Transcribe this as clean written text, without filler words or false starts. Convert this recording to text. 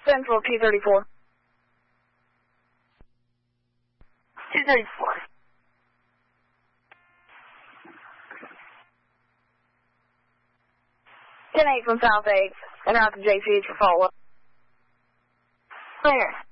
Central 234. 234. 10-8 from South 8. And out to JCH for follow-up. Clear.